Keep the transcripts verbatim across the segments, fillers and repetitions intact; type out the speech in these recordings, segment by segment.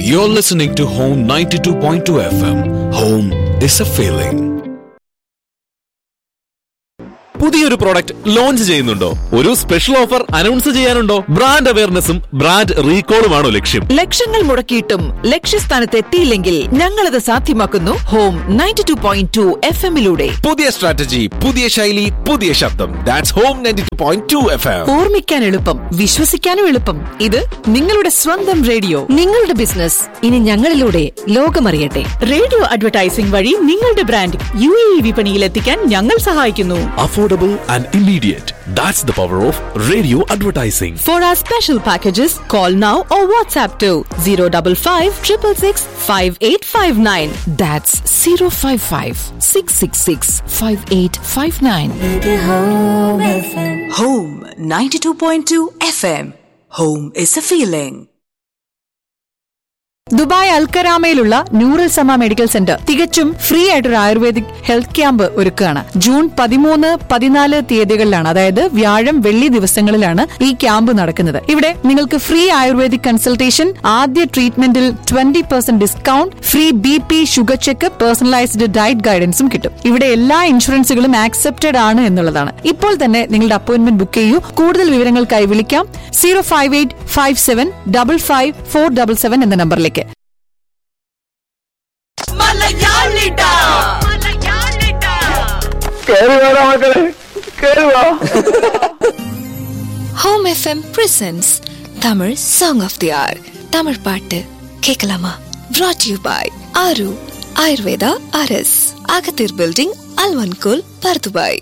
You're listening to Home ninety-two point two F M. Home is a feeling. പുതിയൊരു product launch ചെയ്യുന്നുണ്ടോ? ഒരു special offer announce ചെയ്യാനുണ്ടോ? Brand അവയർനെസ്സും brand റീകോളുമാണോ ലക്ഷ്യം? ലക്ഷങ്ങൾ മുടക്കിയിട്ടും ലക്ഷ്യസ്ഥാനത്ത് എത്തിയില്ലെങ്കിൽ ഞങ്ങളത് സാധ്യമാക്കുന്നു home ninety two point two F എമ്മിലൂടെ. പുതിയ സ്ട്രാറ്റജി, പുതിയ ശൈലി, പുതിയ ശബ്ദം. That's home ninety two point two F M. ഓർമ്മിക്കാൻ എളുപ്പം, വിശ്വസിക്കാനും എളുപ്പം. ഇത് നിങ്ങളുടെ സ്വന്തം റേഡിയോ. നിങ്ങളുടെ ബിസിനസ് ഇനി ഞങ്ങളിലൂടെ ലോകമറിയട്ടെ. റേഡിയോ അഡ്വർടൈസിംഗ് വഴി നിങ്ങളുടെ ബ്രാൻഡ് യു എ ഇ വിപണിയിൽ എത്തിക്കാൻ ഞങ്ങൾ സഹായിക്കുന്നു. Affordable and immediate. That's the power of radio advertising. For our special packages, call now or WhatsApp to zero five five six six six five eight five nine. That's zero five five six six six five eight five nine. Home ninety-two point two F M. Home is a feeling. Dubai അൽക്കരാമയിലുള്ള Noorul സമ medical centre തികച്ചും free ആയിട്ടൊരു ayurvedic health camp ഒരുക്കുകയാണ്. June പതിമൂന്ന് പതിനാല് തീയതികളിലാണ്, അതായത് വ്യാഴം വെള്ളി ദിവസങ്ങളിലാണ് ഈ ക്യാമ്പ് നടക്കുന്നത്. ഇവിടെ നിങ്ങൾക്ക് ഫ്രീ ആയുർവേദിക് കൺസൾട്ടേഷൻ, ആദ്യ ട്രീറ്റ്മെന്റിൽ twenty percent discount, free B P sugar check, personalised diet ഗൈഡൻസും കിട്ടും. ഇവിടെ എല്ലാ ഇൻഷുറൻസുകളും ആക്സെപ്റ്റഡ് ആണ് എന്നുള്ളതാണ്. ഇപ്പോൾ തന്നെ നിങ്ങളുടെ അപ്പോയിന്റ്മെന്റ് ബുക്ക് ചെയ്യൂ. കൂടുതൽ വിവരങ്ങൾക്കായി വിളിക്കാം zero five eight five seven double five four double seven എന്ന നമ്പറിലേക്ക്. Home FM presence Tamil song of they are. Tamil பாட்டு கேட்கலாமா? brought யூ பாய் ஆரு ஆயுர்வேதா ஆர்எஸ், அகத்தீர் பில்டிங், அல்வன்கோல், பர்துபாய்.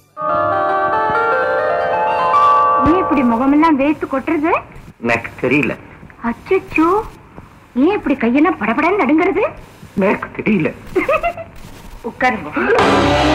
ஏன் இப்படி முகமெல்லாம் வேர்த்து கொட்டுறது? எனக்கு தெரியல. அச்சச்சோ, ஏன் இப்படி கையெல்லாம் படபடன்னு நடுங்கிறது? எனக்கு தெரியல. உட்காருங்க.